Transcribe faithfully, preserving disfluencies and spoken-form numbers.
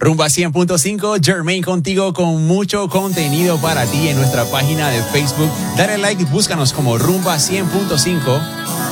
Rumba cien punto cinco, Jermaine contigo con mucho contenido para ti en nuestra página de Facebook. Dale like y búscanos como Rumba cien punto cinco.